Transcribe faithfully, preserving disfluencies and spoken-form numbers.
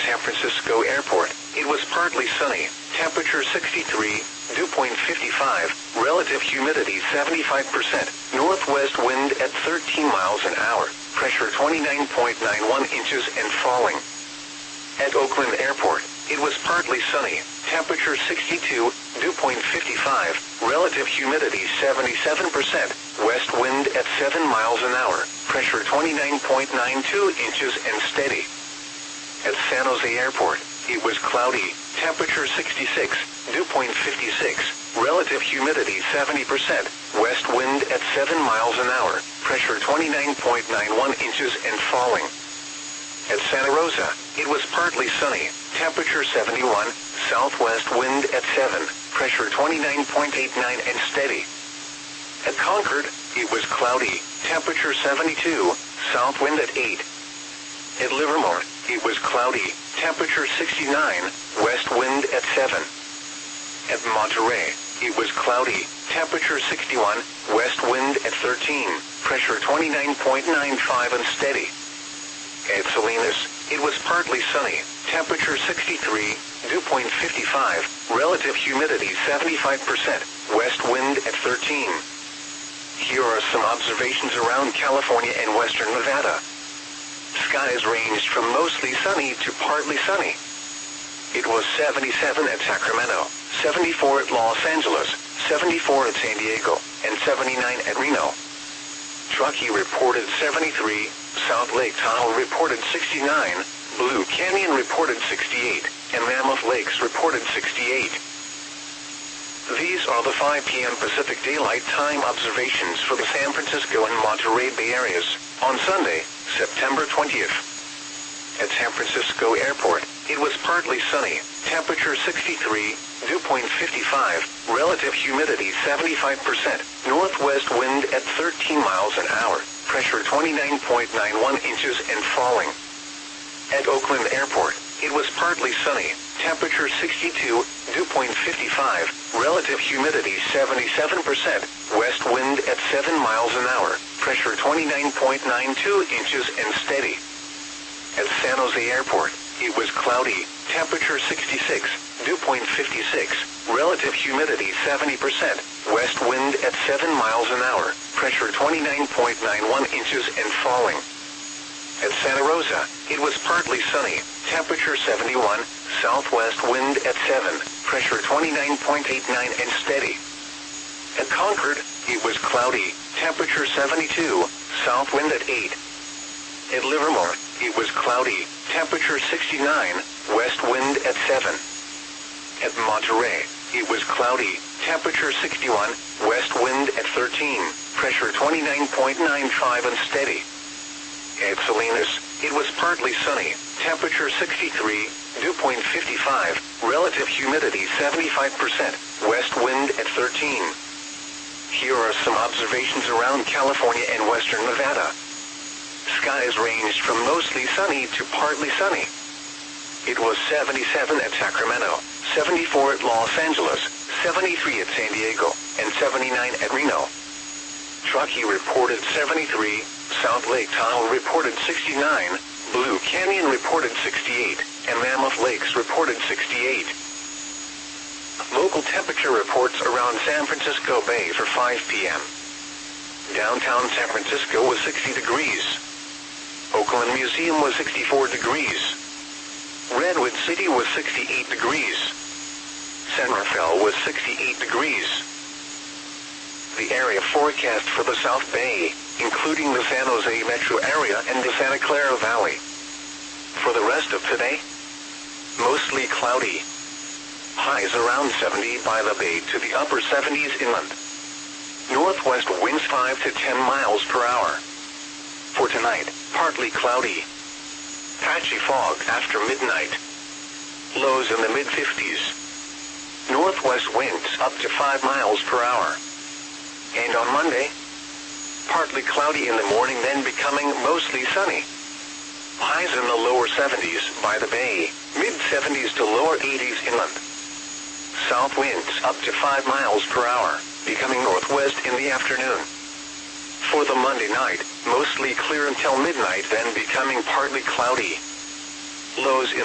San Francisco Airport. It was partly sunny. Temperature sixty-three. Dew point fifty-five. Relative humidity seventy-five percent. Northwest wind at thirteen miles an hour. Pressure twenty-nine point nine one inches and falling. At Oakland Airport, it was partly sunny. Temperature sixty-two. Dew point fifty-five. Relative humidity seventy-seven percent. West wind at seven miles an hour. Pressure twenty-nine point nine two inches and steady. At San Jose Airport, it was cloudy. Temperature sixty-six. Dew point fifty-six. Relative humidity seventy percent. West wind at seven miles an hour. Pressure twenty-nine point nine one inches and falling. At Santa Rosa, it was partly sunny. Temperature seventy-one. Southwest wind at seven. Pressure twenty-nine point eight nine and steady. At Concord, it was cloudy. Temperature seventy-two. South wind at eight. At Livermore, it was cloudy. Temperature sixty-nine. West wind at seven. At Monterey, it was cloudy. Temperature sixty-one. West wind at thirteen. Pressure twenty-nine point nine five and steady. At Salinas, it was partly sunny. Temperature sixty-three. Dew point fifty-five. Relative humidity seventy-five percent. West wind at thirteen. Here are some observations around California and western Nevada. Skies ranged from mostly sunny to partly sunny. It was seventy-seven at Sacramento, seventy-four at Los Angeles, seventy-four at San Diego, and seventy-nine at Reno. Truckee reported seventy-three, South Lake Tahoe reported sixty-nine, Blue Canyon reported sixty-eight, and Mammoth Lakes reported sixty-eight. These are the five p m Pacific Daylight Time observations for the San Francisco and Monterey Bay areas on Sunday, September twentieth. At San Francisco Airport, it was partly sunny. Temperature sixty-three. Dew point fifty-five. Relative humidity seventy-five percent. Northwest wind at thirteen miles an hour. Pressure twenty-nine point nine one inches and falling. At Oakland Airport, it was partly sunny. Temperature sixty-two. Dew point fifty-five. Relative humidity seventy-seven percent. West wind at seven miles an hour. Pressure twenty-nine point nine two inches and steady. At San Jose Airport, it was cloudy. Temperature sixty-six. Dew point fifty-six. Relative humidity seventy percent. West wind at seven miles an hour. Pressure twenty-nine point nine one inches and falling. At Santa Rosa, it was partly sunny. Temperature seventy-one. Southwest wind at seven. Pressure twenty-nine point eight nine and steady. At Concord, it was cloudy. Temperature seventy-two. South wind at eight. At Livermore, it was cloudy. Temperature sixty-nine. West wind at seven. At Monterey, it was cloudy. Temperature sixty-one. West wind at thirteen. Pressure twenty-nine point nine five and steady. At Salinas, it was partly sunny. Temperature sixty-three. Dew point fifty-five. Relative humidity seventy-five percent. West wind at thirteen. Here are some observations around California and western Nevada. Skies ranged from mostly sunny to partly sunny. It was seventy-seven at Sacramento, seventy-four at Los Angeles, seventy-three at San Diego, and seventy-nine at Reno. Truckee reported seventy-three, South Lake Tahoe reported sixty-nine, Blue Canyon reported sixty-eight, and Mammoth Lakes reported sixty-eight. Local temperature reports around San Francisco Bay for five p m Downtown San Francisco was sixty degrees. Oakland Museum was sixty-four degrees. Redwood City was sixty-eight degrees. San Rafael was sixty-eight degrees. The area forecast for the South Bay, including the San Jose metro area and the Santa Clara Valley. For the rest of today, mostly cloudy. Highs around seventy by the bay to the upper seventies inland. Northwest winds five to ten miles per hour. For tonight, partly cloudy. Patchy fog after midnight. Lows in the mid fifties. Northwest winds up to five miles per hour. And on Monday, partly cloudy in the morning, then becoming mostly sunny. Highs in the lower seventies by the bay, mid seventies to lower eighties inland. South winds up to five miles per hour, becoming northwest in the afternoon. For the Monday night, mostly clear until midnight, then becoming partly cloudy. Lows in